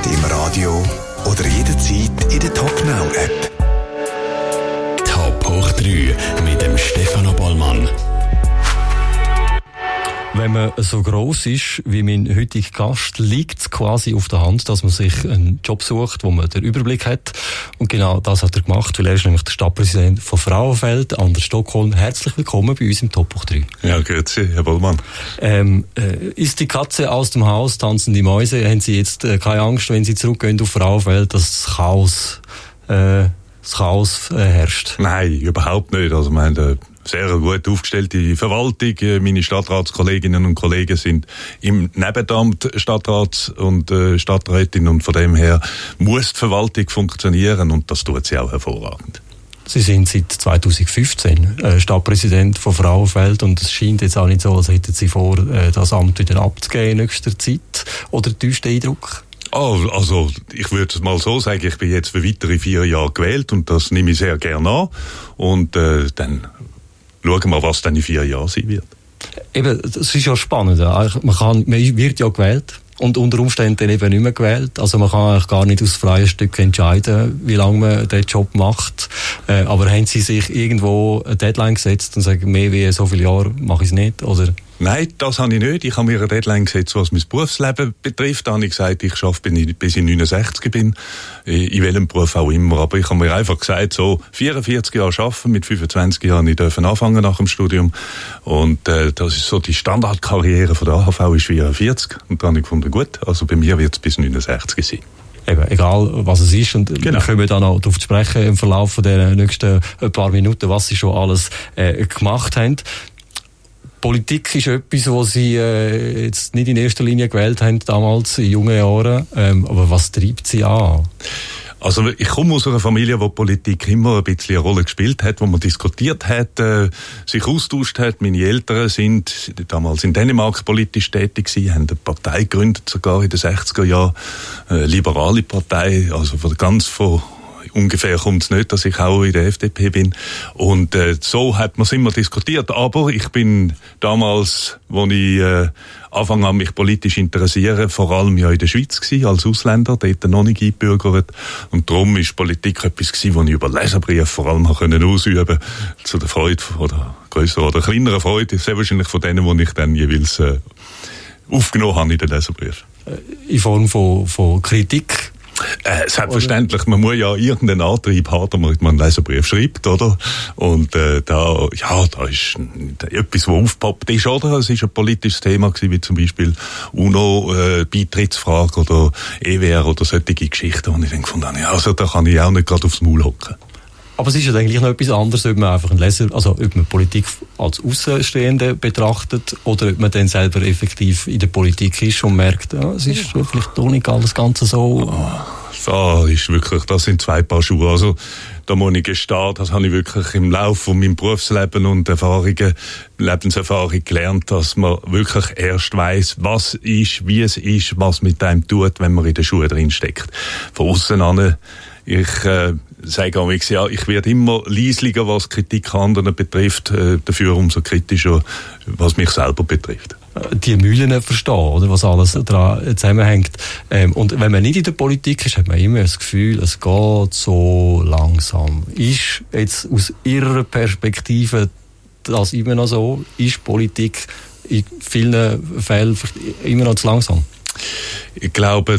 im Radio oder jederzeit in der Top Now App. Top hoch 3 mit dem Stefano Bollmann. Wenn man so gross ist wie mein heutiger Gast, liegt es quasi auf der Hand, dass man sich einen Job sucht, wo man den Überblick hat. Und genau das hat er gemacht, weil er ist nämlich der Stadtpräsident von Frauenfeld, Anders Stockholm. Herzlich willkommen bei uns im Top hoch 3. Ja, grüezi, Herr Bollmann. Ist die Katze aus dem Haus, tanzen die Mäuse? Haben Sie jetzt keine Angst, wenn Sie zurückgehen auf Frauenfeld, dass das Chaos herrscht? Nein, überhaupt nicht. Also, wir haben eine sehr gut aufgestellte Verwaltung. Meine Stadtratskolleginnen und Kollegen sind im Nebenamt Stadtrats- und Stadträtin, und von dem her muss die Verwaltung funktionieren, und das tut sie auch hervorragend. Sie sind seit 2015 Stadtpräsident von Frauenfeld, und es scheint jetzt auch nicht so, als hätten Sie vor, das Amt wieder abzugeben in nächster Zeit. Oder täuscht der Eindruck? Oh, also ich würde es mal so sagen, ich bin jetzt für weitere 4 Jahre gewählt, und das nehme ich sehr gerne an. Und dann schauen wir, was dann in 4 Jahren sein wird. Eben, das ist ja spannend. Man wird ja gewählt und unter Umständen dann eben nicht mehr gewählt. Also man kann eigentlich gar nicht aus freien Stücken entscheiden, wie lange man den Job macht. Aber haben Sie sich irgendwo eine Deadline gesetzt und sagen, mehr wie so viele Jahre mache ich es nicht? Oder? Nein, das habe ich nicht. Ich habe mir eine Deadline gesetzt, was mein Berufsleben betrifft. Da habe ich gesagt, ich arbeite, bis ich 69 bin, in welchem Beruf auch immer. Aber ich habe mir einfach gesagt, so 44 Jahre arbeiten, mit 25 Jahren ich dürfen anfangen nach dem Studium. Und das ist so die Standardkarriere von der AHV ist 44. Und dann habe ich gefunden, gut, also bei mir wird es bis 69 sein. Eben, egal was es ist, und genau. Wir können dann auch darauf sprechen im Verlauf der nächsten paar Minuten, was Sie schon alles gemacht haben. Politik ist etwas, was Sie jetzt nicht in erster Linie gewählt haben, damals in jungen Jahren. Aber was treibt Sie an? Also ich komme aus einer Familie, wo Politik immer ein bisschen eine Rolle gespielt hat, wo man diskutiert hat, sich austauscht hat. Meine Eltern sind damals in Dänemark politisch tätig gewesen, haben eine Partei gegründet, sogar in den 60er Jahren, eine liberale Partei, also von ungefähr kommt es nicht, dass ich auch in der FDP bin. Und so hat man es immer diskutiert. Aber ich bin damals, als ich angefangen habe, mich politisch interessieren, vor allem ja in der Schweiz gewesen, als Ausländer, dort noch nicht eingebürgert. Und darum ist Politik etwas gewesen, was ich über Leserbriefe vor allem ausüben konnte, zu der Freude oder grösseren oder kleineren Freude, sehr wahrscheinlich von denen, die ich dann jeweils aufgenommen habe in den Leserbriefen. In Form von Kritik? Selbstverständlich, man muss ja irgendeinen Antrieb haben, damit man einen Leserbrief schreibt, oder? Und da ist etwas, was aufgepoppt ist, oder? Es ist ein politisches Thema gewesen, wie zum Beispiel UNO-Beitrittsfrage oder EWR oder solche Geschichten, und ich dann gefunden habe, ja, also da kann ich auch nicht gerade aufs Maul hocken. Aber es ist ja eigentlich noch etwas anderes, ob man einfach einen Leser, also ob man Politik als Außenstehende betrachtet oder ob man dann selber effektiv in der Politik ist und merkt, ja, es ist vielleicht doch nicht alles Ganze so. Das sind 2 Paar Schuhe. Also, da muss ich gestehen, das habe ich wirklich im Laufe von meinem Berufsleben und Lebenserfahrung gelernt, dass man wirklich erst weiss, was ist, wie es ist, was mit einem tut, wenn man in den Schuhen drin steckt. Von aussen an, ich sage auch, ich werde immer leislicher, was Kritik an anderen betrifft, dafür umso kritischer, was mich selber betrifft. Die Mühlen verstehen, oder, was alles daran zusammenhängt. Und wenn man nicht in der Politik ist, hat man immer das Gefühl, es geht so langsam. Ist jetzt aus Ihrer Perspektive das immer noch so? Ist Politik in vielen Fällen immer noch zu langsam? Ich glaube,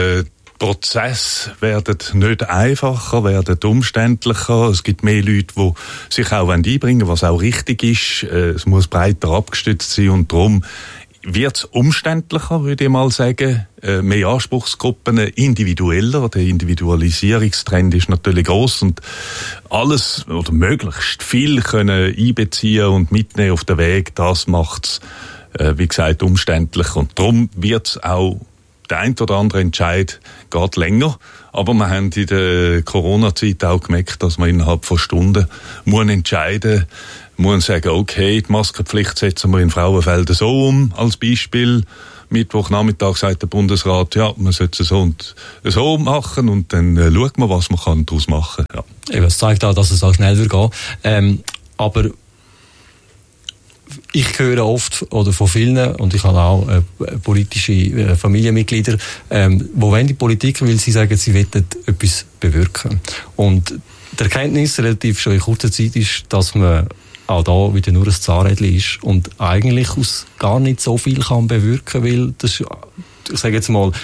Prozesse werden nicht einfacher, werden umständlicher. Es gibt mehr Leute, die sich auch einbringen wollen, was auch richtig ist. Es muss breiter abgestützt sein, und darum wird es umständlicher, würde ich mal sagen. Mehr Anspruchsgruppen, individueller. Der Individualisierungstrend ist natürlich gross, und alles oder möglichst viel können einbeziehen und mitnehmen auf den Weg. Das macht es, wie gesagt, umständlicher. Und darum wird es auch der ein oder andere Entscheid geht länger, aber wir haben in der Corona-Zeit auch gemerkt, dass man innerhalb von Stunden muss entscheiden, muss sagen, okay, die Maskenpflicht setzen wir in Frauenfeld so um, als Beispiel. Mittwochnachmittag sagt der Bundesrat, ja, man sollte es so und so machen, und dann schaut man, was man daraus machen kann. Ja. Eben, es zeigt auch, dass es auch schnell wird gehen. Aber ich höre oft, oder von vielen, und ich habe auch politische Familienmitglieder, wo wenn die Politik will, sie sagen, sie wollen etwas bewirken. Und die Erkenntnis relativ schon in kurzer Zeit ist, dass man auch da wieder nur ein Zahnrädchen ist und eigentlich aus gar nicht so viel kann bewirken, weil das, ich sage jetzt mal,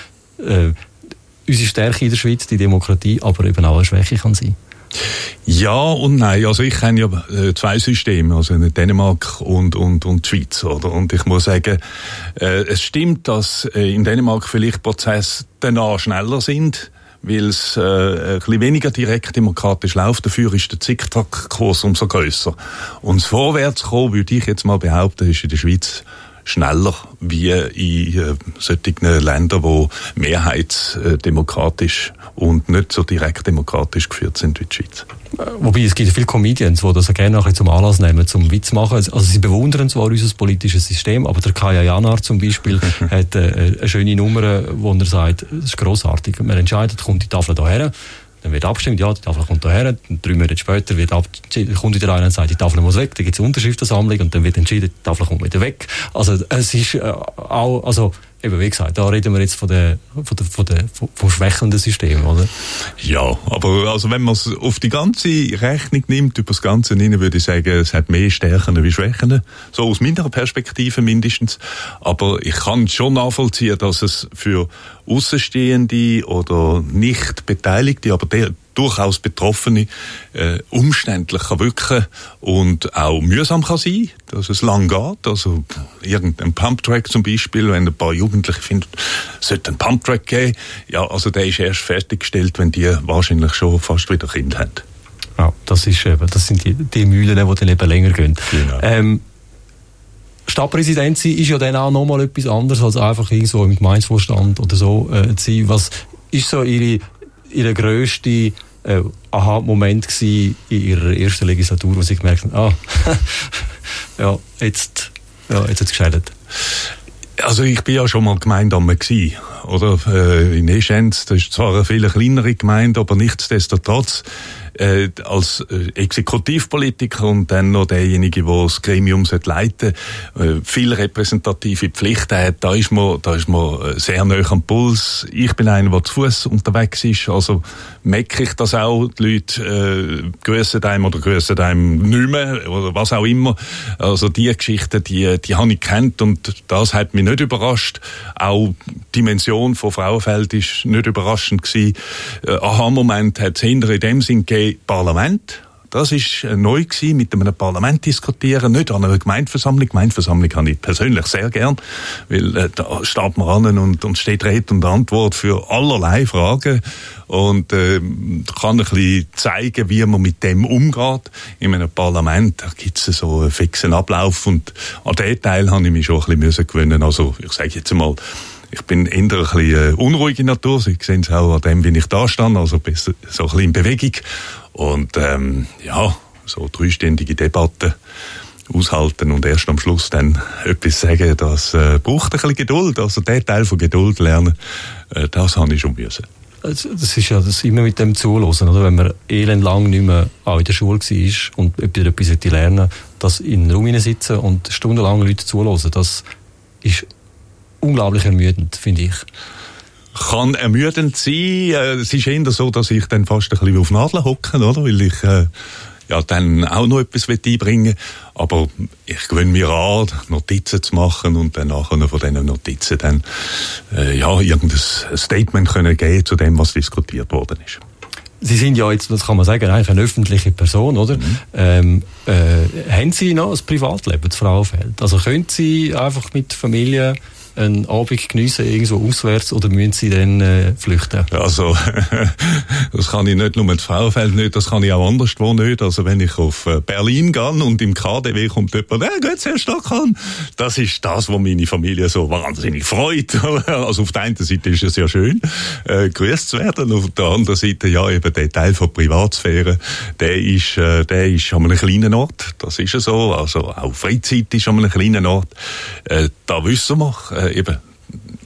unsere Stärke in der Schweiz, die Demokratie, aber eben auch eine Schwäche kann sein. Ja und nein. Also ich kenne ja 2 Systeme, also in Dänemark und die Schweiz, oder? Und ich muss sagen, es stimmt, dass in Dänemark vielleicht Prozesse danach schneller sind, weil es ein bisschen weniger direkt demokratisch läuft. Dafür ist der Zickzackkurs umso grösser. Und das Vorwärtskommen, würde ich jetzt mal behaupten, ist in der Schweiz schneller wie in solchen Ländern, die mehrheitsdemokratisch und nicht so direkt demokratisch geführt sind wie die Schweiz. Wobei, es gibt viele Comedians, die das gerne nachher zum Anlass nehmen, zum Witz machen. Also sie bewundern zwar unser politisches System, aber der Kaya Janar zum Beispiel hat eine schöne Nummer, wo er sagt, es ist grossartig. Man entscheidet, kommt die Tafel hierher, dann wird abgestimmt, ja, die Tafel kommt hierher, 3 Monate später kommt wieder einer und sagt, die Tafel muss weg, dann gibt es eine Unterschriftensammlung und dann wird entschieden, die Tafel kommt wieder weg. Also es ist auch, also eben wie gesagt, da reden wir jetzt vom schwächelnden System, oder? Ja, aber also wenn man es auf die ganze Rechnung nimmt, über das Ganze hin, würde ich sagen, es hat mehr Stärken wie Schwächen. So aus meiner Perspektive mindestens. Aber ich kann schon nachvollziehen, dass es für Aussenstehende oder nicht Beteiligte, aber durchaus Betroffene umständlich kann wirken und auch mühsam kann sein, dass es lang geht. Also irgendein Pumptrack zum Beispiel, wenn ein paar Jugendliche finden, es sollte einen Pumptrack geben, ja, also der ist erst fertiggestellt, wenn die wahrscheinlich schon fast wieder Kinder haben. Ja, das sind die Mühlen, die dann eben länger gehen. Genau. Stadtpräsident sein ist ja dann auch nochmal etwas anderes, als einfach irgendwo im Gemeindevorstand oder so zu sein. Was ist so Ihre grösste Aha-Moment gsi in Ihrer ersten Legislatur, wo Sie gemerkt haben, jetzt hat es gescheitert? Also ich bin ja schon mal Gemeindeamt gsi, oder? In Eschenz, das ist zwar eine viel kleinere Gemeinde, aber nichtsdestotrotz als Exekutivpolitiker und dann noch derjenige, der das Gremium leiten sollte, viel repräsentative Pflichten hat, da ist man sehr nahe am Puls. Ich bin einer, der zu Fuss unterwegs ist, also merke ich das auch, die Leute grüssen einem oder grüssen einem nicht mehr, oder was auch immer. Also die Geschichten, die habe ich gekannt und das hat mich nicht überrascht. Auch die Dimension von Frauenfeld ist nicht überraschend gewesen. Aha-Moment hat es hinter in dem Sinn gegeben, Parlament. Das ist neu gewesen, mit einem Parlament diskutieren, nicht an einer Gemeindeversammlung. Gemeindeversammlung habe ich persönlich sehr gern, weil da steht man an und steht Rede und Antwort für allerlei Fragen und kann ein bisschen zeigen, wie man mit dem umgeht. In einem Parlament, da gibt es so einen fixen Ablauf und an den Teil habe ich mich schon ein bisschen gewöhnen. Also ich sage jetzt mal, ich bin eher ein bisschen unruhige Natur. Sie sehen es auch an dem, wie ich da stand, also besser so ein bisschen in Bewegung. Und so 3-stündige Debatten aushalten und erst am Schluss dann etwas sagen, das braucht ein bisschen Geduld. Also den Teil von Geduld lernen, das habe ich schon müssen. Das ist ja das immer mit dem Zuhören, oder? Wenn man elendlang nicht mehr auch in der Schule war und etwas lernen, dass in einem Raum sitzen und stundenlang Leute zuhören, das ist unglaublich ermüdend, finde ich. Kann ermüdend sein. Es ist eher so, dass ich dann fast ein bisschen auf Nadeln hocke, oder? Weil ich dann auch noch etwas einbringen will. Aber ich gewöhne mir an, Notizen zu machen und dann nachher von diesen Notizen dann irgendein Statement können geben zu dem, was diskutiert worden ist. Sie sind ja jetzt, das kann man sagen, eigentlich eine öffentliche Person, oder? Haben Sie noch ein Privatleben, das Frauenfeld? Also können Sie einfach mit Familie einen Abend geniessen, irgendwo auswärts, oder müssen Sie dann flüchten? Also, das kann ich nicht nur mit Frauenfeld nicht, das kann ich auch anderswo nicht. Also, wenn ich auf Berlin gehe und im KDW kommt jemand, geht's Herr Stockmann? Das ist das, was meine Familie so wahnsinnig freut. Also, auf der einen Seite ist es ja schön, grüßt zu werden, auf der anderen Seite, ja, eben der Teil von Privatsphäre, der ist an einem kleinen Ort. Das ist ja so. Also, auch Freizeit ist an einem kleinen Ort. Da wissen wir, eben,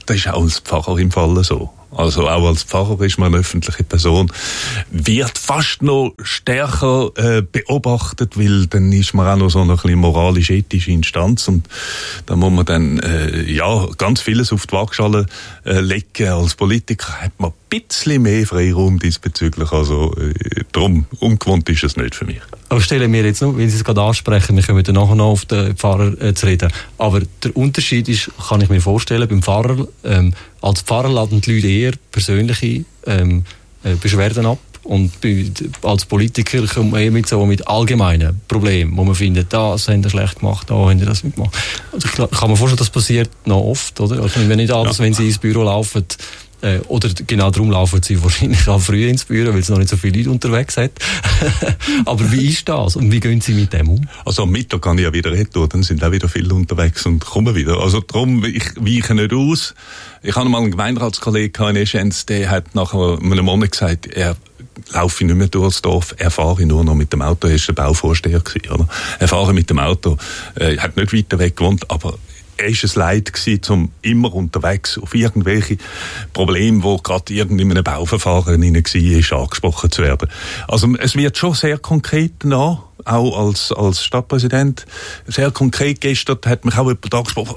das ist auch als Pfarrer im Fall so. Also auch als Pfarrer ist man eine öffentliche Person, wird fast noch stärker beobachtet, weil dann ist man auch noch so eine bisschen moralisch-ethische Instanz und da muss man dann ganz vieles auf die Waagschale legen. Als Politiker hat man ein bisschen mehr Freiraum diesbezüglich, also darum ungewohnt ist es nicht für mich. Aber stellen wir jetzt noch, wenn Sie es gerade ansprechen, wir kommen dann nachher noch auf den Pfarrer zu reden, aber der Unterschied ist, kann ich mir vorstellen, beim Pfarrer, als Pfarrer laden die Leute eher persönliche Beschwerden ab und als Politiker kommt man eher mit allgemeinen Problemen, wo man findet, das haben Sie schlecht gemacht, da haben Sie das nicht gemacht. Also ich kann mir vorstellen, das passiert noch oft, oder? Also wenn nicht alles, wenn Sie ins Büro laufen, oder genau darum laufen Sie wahrscheinlich auch früh ins Büro, weil es noch nicht so viele Leute unterwegs hat. Aber wie ist das und wie gehen Sie mit dem um? Also am Mittag kann ich ja wieder retour, dann sind auch wieder viele unterwegs und kommen wieder. Also darum, ich weiche nicht aus. Ich habe mal einen Gemeinderatskollegen in Eschenz, der hat nach einem Monat gesagt, er laufe nicht mehr durchs Dorf, er fahre nur noch mit dem Auto, er war der Bauvorsteher gewesen, oder? Er fahre mit dem Auto, hat nicht weiter weg gewohnt, aber er ist es leid gewesen, um immer unterwegs auf irgendwelche Probleme, wo gerade in einem Bauverfahren hinein war, angesprochen zu werden. Also es wird schon sehr konkret nach, auch als Stadtpräsident. Sehr konkret gestern hat mich auch jemand angesprochen,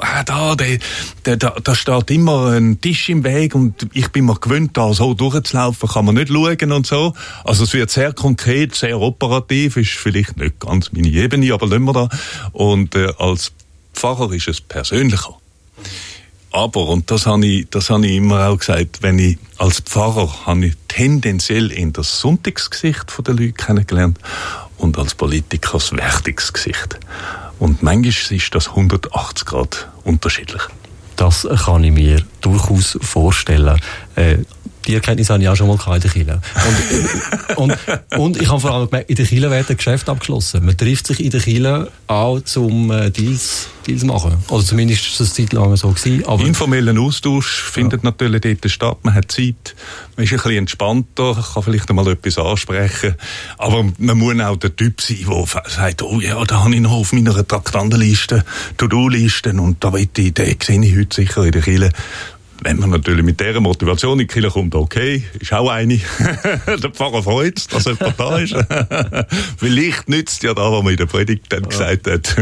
da steht immer ein Tisch im Weg und ich bin mir gewöhnt, da so durchzulaufen, kann man nicht schauen und so. Also es wird sehr konkret, sehr operativ, ist vielleicht nicht ganz meine Ebene, aber lassen wir da. Und als Pfarrer ist es persönlicher. Aber, und das habe ich immer auch gesagt, wenn ich als Pfarrer habe ich tendenziell in das Sonntagsgesicht der Leute kennengelernt und als Politiker das Wertungsgesicht. Und manchmal ist das 180 Grad unterschiedlich. Das kann ich mir durchaus vorstellen. Die Erkenntnis habe ich auch schon mal in der Kirche. Und ich habe vor allem gemerkt, in der Kirche werden Geschäfte abgeschlossen. Man trifft sich in der Kirche auch zum Deals machen. Oder zumindest ist das eine Zeit lang so gewesen. Aber informellen Austausch findet natürlich dort statt. Man hat Zeit, man ist ein bisschen entspannter, kann vielleicht einmal etwas ansprechen. Aber man muss auch der Typ sein, der sagt, oh ja, da habe ich noch auf meiner Traktandenliste, To-Do-Listen und den sehe ich heute sicher in der Kirche. Wenn man natürlich mit dieser Motivation in die Kirche kommt, okay, ist auch eine. Der Pfarrer freut es, dass jemand da ist. Vielleicht nützt ja da, was man in der Predigt dann gesagt hat.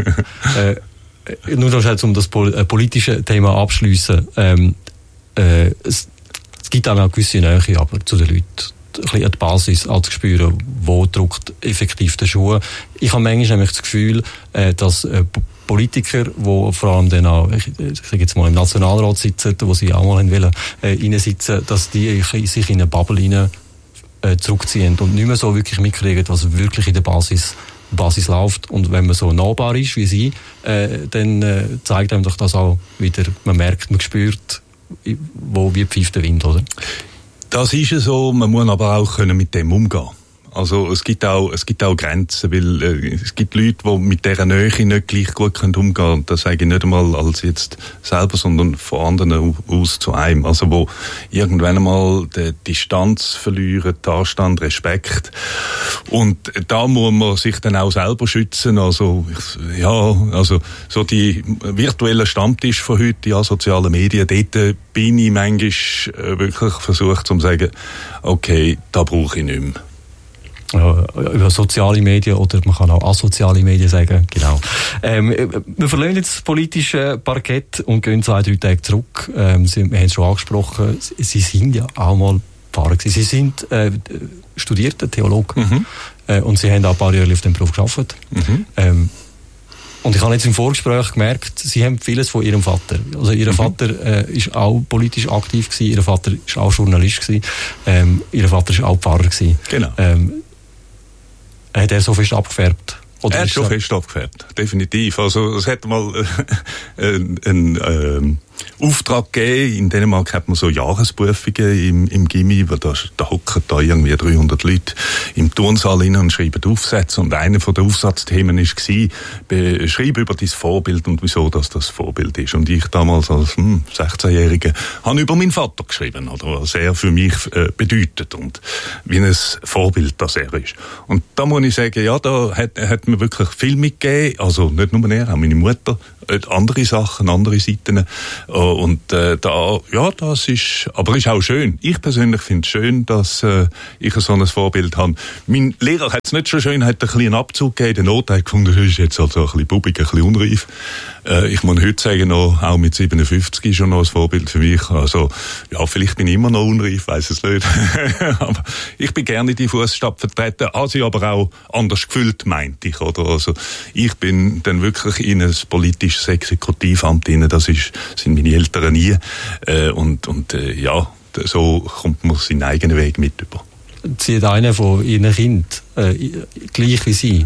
Nur noch um das politische Thema abschliessen. Es gibt auch eine gewisse Nähe aber zu den Leuten. Ein bisschen an die Basis zu spüren, wo drückt effektiv der Schuh. Ich habe manchmal nämlich das Gefühl, dass Politiker, die vor allem dann auch, ich sage jetzt mal, im Nationalrat sitzen, wo sie auch mal reinsitzen, dass die sich in eine Bubble zurückziehen und nicht mehr so wirklich mitkriegen, was wirklich in der Basis läuft. Und wenn man so nahbar ist wie sie, dann zeigt einem doch das auch wieder, man merkt, man spürt, wie pfeift der Wind, oder? Das ist ja so, man muss aber auch mit dem umgehen. Also es gibt auch Grenzen, weil es gibt Leute, die mit dieser Nähe nicht gleich gut umgehen können. Das sage ich nicht einmal als jetzt selber, sondern von anderen aus zu einem. Also wo irgendwann einmal die Distanz verlieren, den Anstand, Respekt. Und da muss man sich dann auch selber schützen. Also so die virtuellen Stammtisch von heute, die sozialen Medien, dort bin ich manchmal wirklich versucht zu sagen, okay, da brauche ich nicht mehr. Über soziale Medien oder man kann auch asoziale Medien sagen, genau. Wir verlassen jetzt das politische Parkett und gehen 2-3 Tage zurück. Wir haben es schon angesprochen, Sie sind ja auch mal Pfarrer gewesen. Sie sind studierter Theologe und Sie haben auch ein paar Jahre auf dem Beruf gearbeitet. Und ich habe jetzt im Vorgespräch gemerkt, Sie haben vieles von Ihrem Vater. Also Ihr Vater ist auch politisch aktiv gewesen, Ihr Vater ist auch Journalist gewesen, Ihr Vater ist auch Pfarrer gewesen. Genau. Hat er so fest abgefärbt? Oder er hat schon fest abgefärbt, definitiv. Also es hat mal einen Auftrag gegeben. In Dänemark hat man so Jahresprüfungen im Gymi, weil da hocken da irgendwie 300 Leute im Turnsaal rein und schreiben Aufsätze. Und einer von den Aufsatzthemen war, beschreib über dein Vorbild und wieso das Vorbild ist. Und ich damals als 16-Jähriger habe über meinen Vater geschrieben, oder was er für mich bedeutet und wie ein Vorbild das er ist. Und da muss ich sagen, ja, da hat mir wirklich viel mitgegeben. Also nicht nur er, auch meine Mutter, andere Sachen, andere Seiten. Das ist auch schön. Ich persönlich finde es schön, dass ich so ein Vorbild habe. Mein Lehrer hat es nicht so schön, hat ein bisschen einen Abzug gegeben, den Not hat gefunden, das ist jetzt also ein bisschen bubbig, ein bisschen unreif. Ich muss heute sagen, auch mit 57 ist schon noch ein Vorbild für mich. Also, ja, vielleicht bin ich immer noch unreif, weiss es nicht. Aber ich bin gerne in die Fußstapfen vertreten, habe sie aber auch anders gefühlt, meinte ich, oder? Also, ich bin dann wirklich in ein politisches Exekutivamt rein, sind meine Eltern nie. So kommt man seinen eigenen Weg mit über. Zieht einer von Ihren Kindern gleich wie Sie?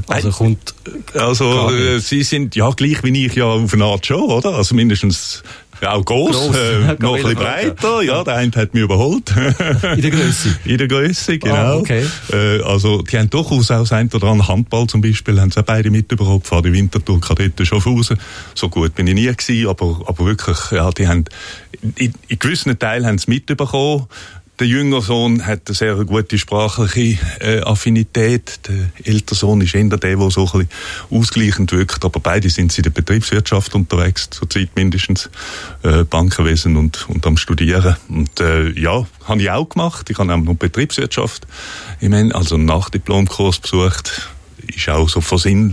Sie sind ja gleich wie ich ja auf eine Art schon, oder? Also mindestens auch gross, noch ein bisschen breiter. Ja, der eine hat mich überholt. In der Grösse? In der Grösse, genau. Okay. Also die haben durchaus auch das eine oder andere Handball zum Beispiel, haben sie auch beide mitbekommen, fahren die Winterthur Kadetten schon raus. So gut bin ich nie gewesen, aber wirklich, ja, die haben, in gewissen Teilen haben sie mitbekommen. Der jüngere Sohn hat eine sehr gute sprachliche Affinität. Der ältere Sohn ist eher der so ein bisschen ausgleichend wirkt. Aber beide sind in der Betriebswirtschaft unterwegs, zurzeit mindestens. Bankenwesen und am Studieren. Und habe ich auch gemacht. Ich habe auch noch Betriebswirtschaft also einen Nachdiplomkurs besucht. Ist auch so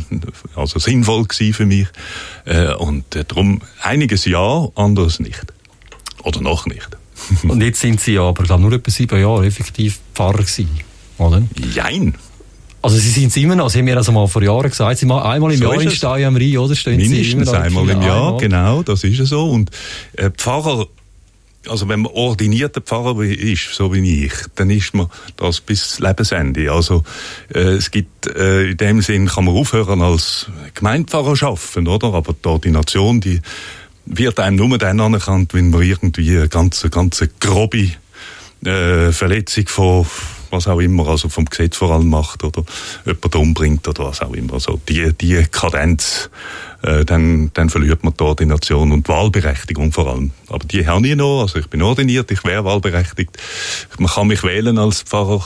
sinnvoll gewesen für mich. Und darum einiges ja, anderes nicht. Oder noch nicht. Und jetzt sind Sie aber, glaube ich, nur etwa 7 Jahre effektiv Pfarrer gewesen, oder? Jein. Also Sie sind immer noch, Sie haben mir also mal vor Jahren gesagt, Sie mal einmal im Jahr in Stein am Rhein, oder? Mindestens einmal im Jahr, genau, das ist so. Und Pfarrer, also wenn man ordinierter Pfarrer ist, so wie ich, dann ist man das bis Lebensende. Also es gibt, in dem Sinn kann man aufhören als Gemeindepfarrer arbeiten, oder? Aber die Ordination, die wird einem nur dann anerkannt, wenn man irgendwie eine ganze grobe Verletzung von was auch immer, also vom Gesetz vor allem macht oder jemanden umbringt oder was auch immer. Also die Kadenz, dann verliert man die Ordination und die Wahlberechtigung vor allem. Aber die habe ich noch, also ich bin ordiniert, ich wäre wahlberechtigt. Man kann mich wählen als Pfarrer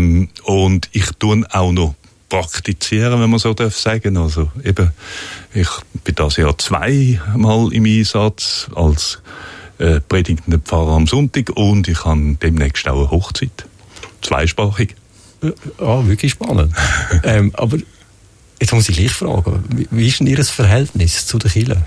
und ich tue auch noch praktizieren, wenn man so darf sagen. Also eben, ich bin das Jahr 2-mal im Einsatz als predigender Pfarrer am Sonntag und ich habe demnächst auch eine Hochzeit. Zweisprachig. Ja, wirklich spannend. Aber jetzt muss ich gleich fragen, wie ist denn Ihr Verhältnis zu den Kirchen?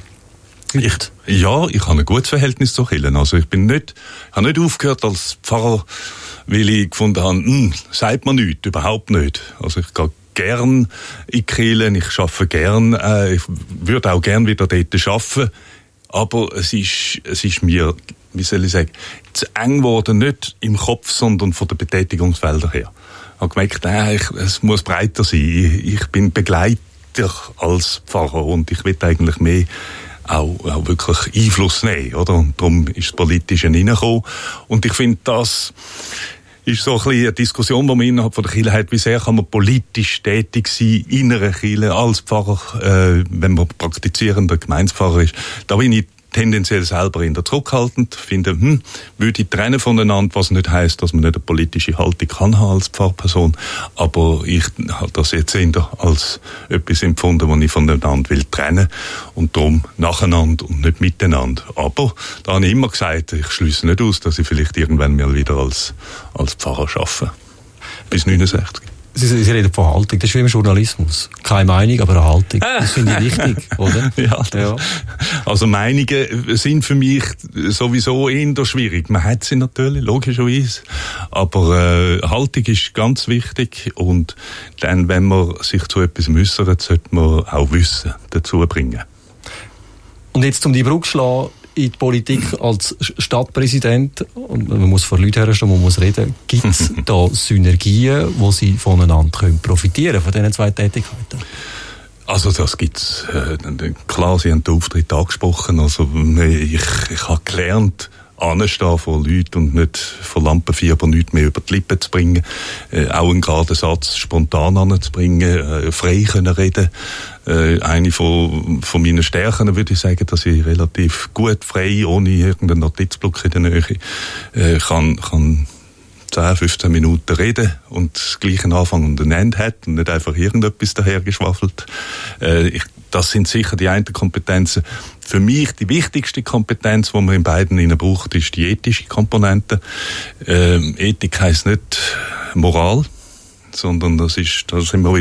Ich habe ein gutes Verhältnis zu Kirchen. Also ich habe nicht aufgehört als Pfarrer, weil ich gefunden habe, sagt man nichts, überhaupt nicht. Also ich gehe gern in Kirchen, ich arbeite gern, ich würde auch gern wieder dort arbeiten, aber es ist mir, wie soll ich sagen, zu eng geworden, nicht im Kopf, sondern von den Betätigungsfeldern her. Ich habe gemerkt, es muss breiter sein. Ich bin Begleiter als Pfarrer und ich will eigentlich mehr auch wirklich Einfluss nehmen, oder? Und darum ist das Politische hineingekommen. Und ich finde, das ist so ein bisschen eine Diskussion, die man innerhalb von der Kirche hat, wie sehr kann man politisch tätig sein in einer Kirche als Pfarrer, wenn man praktizierender Gemeindepfarrer ist. Da bin ich tendenziell selber zurückhaltend, finde, würde ich trennen voneinander, was nicht heisst, dass man nicht eine politische Haltung kann haben als Pfarrperson, aber ich habe das jetzt eher als etwas empfunden, was ich voneinander will trennen und darum nacheinander und nicht miteinander. Aber da habe ich immer gesagt, ich schliesse nicht aus, dass ich vielleicht irgendwann mal wieder als Pfarrer arbeite. Bis 69. Sie reden von Haltung, das ist wie im Journalismus. Keine Meinung, aber eine Haltung. Das finde ich wichtig, oder? Ja. Also Meinungen sind für mich sowieso eher schwierig. Man hat sie natürlich, logischerweise. Aber Haltung ist ganz wichtig. Und dann, wenn man sich zu etwas äußert, sollte man auch Wissen dazu bringen. Und jetzt, um die Brücke zu schlagen, in die Politik als Stadtpräsident, und man muss vor Leuten herstellen, man muss reden, gibt es da Synergien, wo Sie voneinander profitieren von diesen zwei Tätigkeiten? Also das gibt's. Klar, Sie haben den Auftritt angesprochen. Also ich habe gelernt, anstehen von Leuten und nicht von Lampenfieber nichts mehr über die Lippen zu bringen. Auch einen geraden Satz spontan anzubringen, frei können reden. Eine von meinen Stärken würde ich sagen, dass ich relativ gut frei, ohne irgendeinen Notizblock in der Nähe, kann 10, 15 Minuten reden und das gleiche Anfang und ein Ende hat und nicht einfach irgendetwas dahergeschwaffelt. Das sind sicher die einen Kompetenzen. Für mich die wichtigste Kompetenz, die man in beiden innen braucht, ist die ethische Komponente. Ethik heisst nicht Moral, sondern da sind wir wieder